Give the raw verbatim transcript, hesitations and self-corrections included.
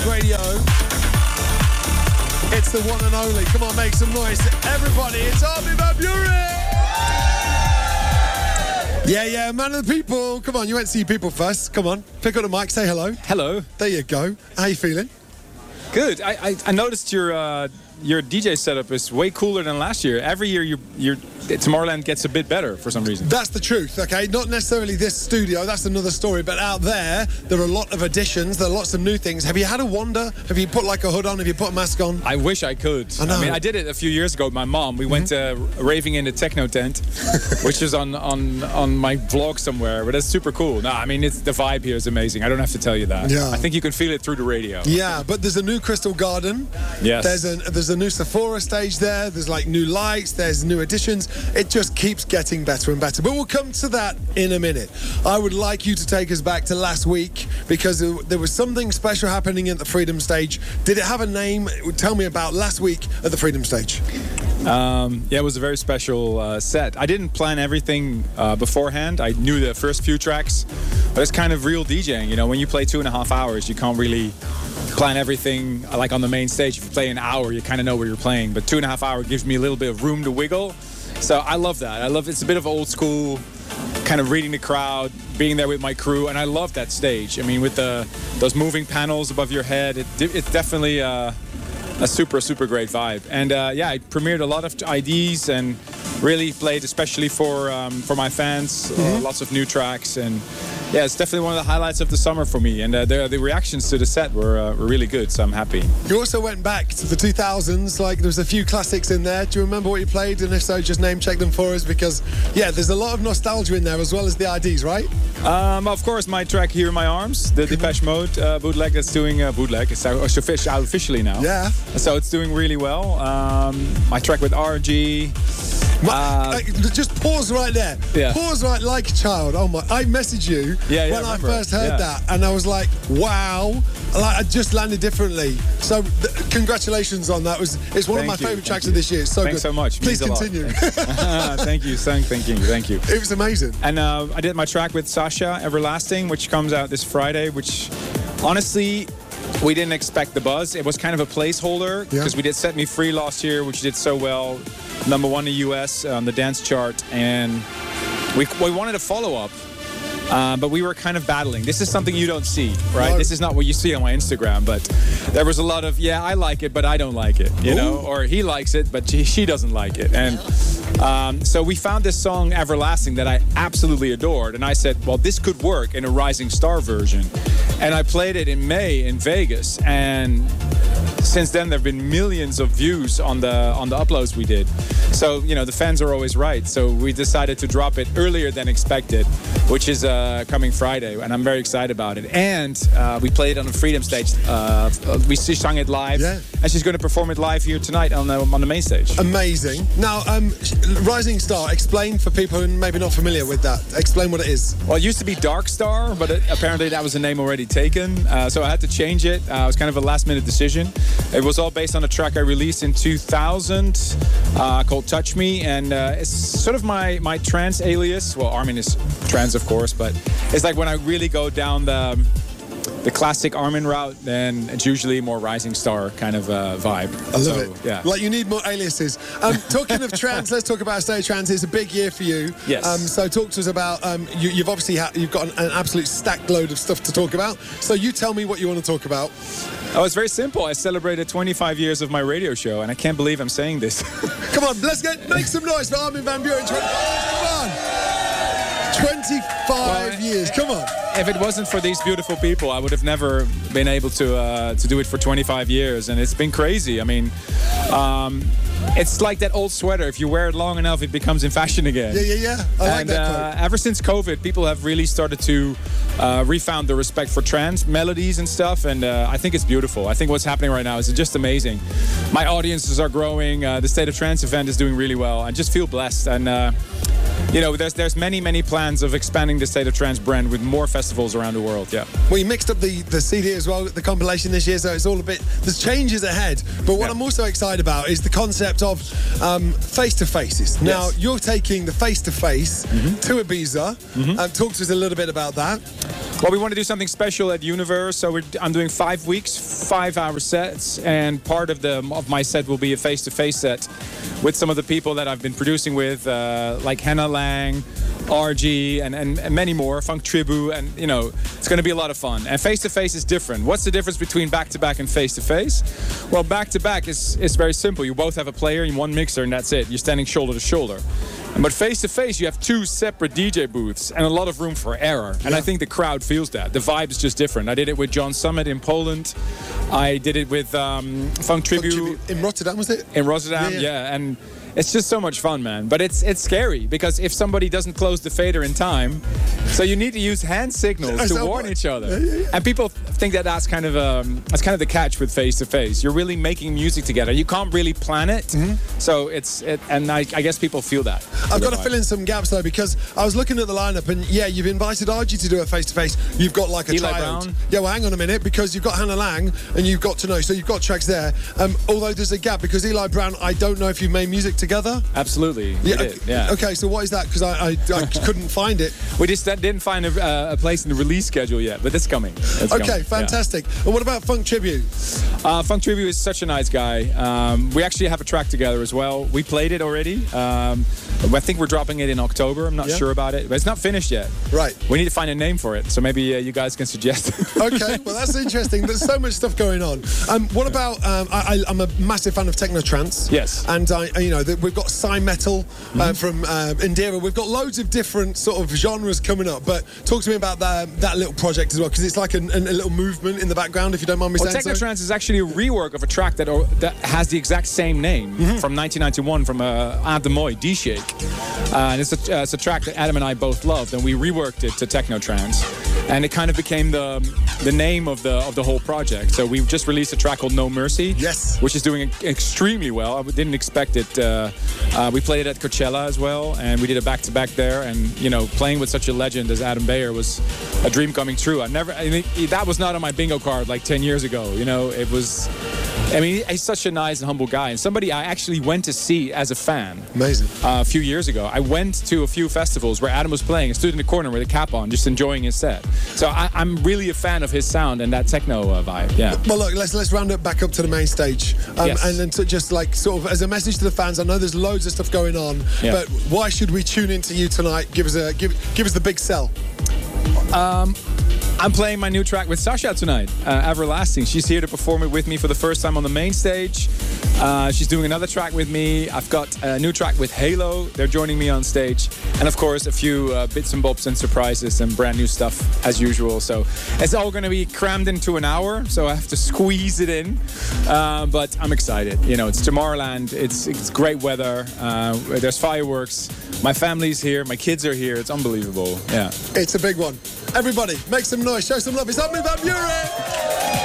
Radio. It's the one and only. Come on, make some noise. Everybody, it's Armin van Buuren. Yeah, yeah, man of the people. Come on, you went to see people first. Come on, pick up the mic, say hello. Hello. There you go. How you feeling? Good. I, I, I noticed your uh, your D J setup is way cooler than last year. Every year you you're Tomorrowland gets a bit better for some reason. That's the truth, okay? Not necessarily this studio, that's another story, but out there, there are a lot of additions, there are lots of new things. Have you had a wander? Have you put like a hood on? Have you put a mask on? I wish I could. I know. I mean, I did it a few years ago with my mom. We mm-hmm. went uh, raving in a techno tent, which is on, on, on my vlog somewhere, but it's super cool. No, I mean, it's, the vibe here is amazing. I don't have to tell you that. Yeah. I think you can feel it through the radio. Yeah, but there's a new Crystal Garden. Yes. There's a, there's a new Sephora stage there. There's like new lights. There's new additions. It just keeps getting better and better. But we'll come to that in a minute. I would like you to take us back to last week because there was something special happening at the Freedom Stage. Did it have a name? Tell me about last week at the Freedom Stage. Um, yeah, it was a very special uh, set. I didn't plan everything uh, beforehand. I knew the first few tracks, but it's kind of real DJing. You know, when you play two and a half hours, you can't really plan everything like on the main stage. If you play an hour, you kind of know where you're playing, but two and a half hour gives me a little bit of room to wiggle. So I love that. I love it's a bit of old school, kind of reading the crowd, being there with my crew, and I love that stage. I mean, with the those moving panels above your head, it, it's definitely uh, a super, super great vibe. And uh, yeah, I premiered a lot of I Ds and really played especially for um, for my fans, mm-hmm. uh, lots of new tracks. And yeah, it's definitely one of the highlights of the summer for me. And uh, the, the reactions to the set were, uh, were really good, so I'm happy. You also went back to the two thousands, like there was a few classics in there. Do you remember what you played? And if so, just name check them for us because, yeah, there's a lot of nostalgia in there as well as the I Ds, right? Um, of course, my track Here in My Arms, the Depeche Mode uh, bootleg that's doing uh, bootleg. It's out officially now. Yeah. So it's doing really well. Um, my track with R G. My, uh, just pause right there. Yeah. Pause right like a child. Oh my! I messaged you yeah, yeah, when I, I first heard yeah. that, and I was like, "Wow!" Like I just landed differently. So, th- congratulations on that. It was it's one thank of my you, favourite tracks you. of this year. It's so Thanks good. so much. Please Means continue. Thank you, son. Thank you. Thank you. It was amazing. And uh, I did my track with Sasha, Everlasting, which comes out this Friday. Which, honestly, we didn't expect the buzz. It was kind of a placeholder because yeah. we did Set Me Free last year, which did so well. Number one in the U S on the dance chart, and we we wanted a follow-up, uh, but we were kind of battling. This is something you don't see, right? No. This is not what you see on my Instagram, but there was a lot of, yeah, I like it, but I don't like it, you Ooh. know? Or he likes it, but she, she doesn't like it. And um, so we found this song, Everlasting, that I absolutely adored, and I said, well, this could work in a Rising Star version. And I played it in May in Vegas, and since then there have been millions of views on the on the uploads we did. So, you know, the fans are always right. So we decided to drop it earlier than expected, which is uh, coming Friday, and I'm very excited about it. And uh, we played it on the Freedom Stage. Uh, we she sung it live, yeah. and she's going to perform it live here tonight on the, on the main stage. Amazing. Now, um, Rising Star, explain for people who maybe not familiar with that. Explain what it is. Well, it used to be Dark Star, but it, apparently that was a name already taken. Uh, so I had to change it. Uh, it was kind of a last-minute decision. It was all based on a track I released in two thousand uh, called Touch Me, and uh, it's sort of my, my trance alias. Well, Armin is trance, of course, but it's like when I really go down the the classic Armin route, then it's usually more Rising Star kind of uh, vibe. I love so, it. Yeah. Like you need more aliases. Um, talking of trance, let's talk about Stage Trance. It's a big year for you. Yes. Um, so talk to us about. Um, you, you've obviously ha- you've got an, an absolute stacked load of stuff to talk about. So you tell me what you want to talk about. Oh, it's very simple. I celebrated twenty-five years of my radio show, and I can't believe I'm saying this. Come on, let's get make some noise for Armin van Buuren. Come on. twenty-five well, years, come on. If it wasn't for these beautiful people, I would have never been able to uh, to do it for twenty-five years, and it's been crazy. I mean, um, it's like that old sweater. If you wear it long enough, it becomes in fashion again. Yeah, yeah, yeah. I like and, that uh, quote. Ever since COVID, people have really started to uh, refound the respect for trance melodies and stuff, and uh, I think it's beautiful. I think what's happening right now is just amazing. My audiences are growing. Uh, the State of Trance event is doing really well. I just feel blessed, and uh, you know, there's there's many many plans of expanding the State of Trance brand with more festivals around the world. Yeah. Well, you mixed up the, the C D as well, the compilation this year, so it's all a bit. There's changes ahead, but what yeah. I'm also excited about is the concept of um, face-to-faces. Now, yes. you're taking the face-to-face mm-hmm. to Ibiza. Mm-hmm. Um, talk to us a little bit about that. Well, we want to do something special at Universe, so we're, I'm doing five weeks, five-hour sets, and part of the of my set will be a face-to-face set with some of the people that I've been producing with, uh, like Hannah Lang, R G, and, and, and many more, Funk Tribu, and, you know, it's going to be a lot of fun. And face-to-face is different. What's the difference between back-to-back and face-to-face? Well, back-to-back is, is very simple. You both have a player and one mixer, and that's it. You're standing shoulder to shoulder. But face-to-face, you have two separate D J booths and a lot of room for error. And yeah. I think the crowd feels that. The vibe is just different. I did it with John Summit in Poland. I did it with um, Funk Tribu. In Rotterdam, was it? In Rotterdam, yeah. yeah. yeah. And it's just so much fun, man. But it's it's scary because if somebody doesn't close the fader in time, so you need to use hand signals to warn each other. Yeah, yeah, yeah. And people think that that's kind of um, that's kind of the catch with face to face. You're really making music together. You can't really plan it. Mm-hmm. So it's it, and I, I guess people feel that. I've got to fill in some gaps though because I was looking at the lineup and yeah, you've invited R G to do a face to face. You've got like a Eli tryout. Brown. Yeah, well, hang on a minute because you've got Hannah Lang and you've got to know. So you've got tracks there. Um, although there's a gap because Eli Brown, I don't know if you've made music together. Absolutely. Yeah, did, yeah. Okay, so what is that? Because I, I, I couldn't find it. We just didn't find a, uh, a place in the release schedule yet, but it's coming. It's okay, coming. fantastic. Yeah. And what about Funk Tribute? Uh, Funk Tribute is such a nice guy. Um, we actually have a track together as well. We played it already. Um, I think we're dropping it in October. I'm not yeah. sure about it, but it's not finished yet. Right. We need to find a name for it, so maybe uh, you guys can suggest. Okay, well that's interesting. There's so much stuff going on. Um, what about? Um, I, I'm a massive fan of techno trance. Yes. And I, you know, the, we've got Psy Metal mm-hmm. uh, from uh, Indira. We've got loads of different sort of genres coming up. But talk to me about that that little project as well, because it's like an, an, a little movement in the background. If you don't mind me well, saying techno so. trance is actually a rework of a track that or, that has the exact same name mm-hmm. from nineteen ninety-one from uh, Adam Moy, D-Shake. Uh, and it's a, uh, it's a track that Adam and I both loved, and we reworked it to techno trance, and it kind of became the the name of the of the whole project. So we just released a track called No Mercy, yes, which is doing extremely well. I didn't expect it. Uh, uh, we played it at Coachella as well, and we did a back to back there. And you know, playing with such a legend as Adam Beyer was a dream coming true. I never, I mean, that was not on my bingo card like ten years ago. You know, it was. I mean, he's such a nice and humble guy, and somebody I actually went to see as a fan. Amazing. Uh, a few years ago, I went to a few festivals where Adam was playing and stood in the corner with a cap on, just enjoying his set. So I, I'm really a fan of his sound and that techno uh, vibe. Yeah. Well, look, let's let's round it back up to the main stage, um, yes. and then to just like sort of as a message to the fans. I know there's loads of stuff going on, yeah. but why should we tune into you tonight? Give us a give give us the big sell. Um. I'm playing my new track with Sasha tonight, uh, Everlasting. She's here to perform it with me for the first time on the main stage. Uh, she's doing another track with me. I've got a new track with Halo. They're joining me on stage. And of course, a few uh, bits and bobs and surprises and brand new stuff as usual. So it's all going to be crammed into an hour, so I have to squeeze it in. Uh, but I'm excited. You know, it's Tomorrowland. It's, it's great weather. Uh, there's fireworks. My family's here. My kids are here. It's unbelievable. Yeah. It's a big one. Everybody, make some noise, show some love. It's Armin van Buuren!